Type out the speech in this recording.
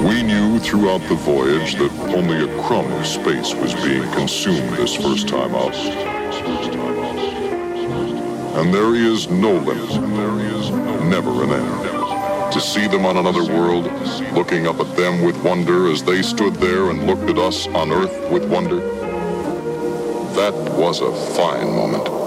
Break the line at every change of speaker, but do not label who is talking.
We knew throughout the voyage that only a crumb of space was being consumed this first time out. And there is no limit, never an end. To see them on another world, looking up at them with wonder as they stood there and looked at us on Earth with wonder, that was a fine moment.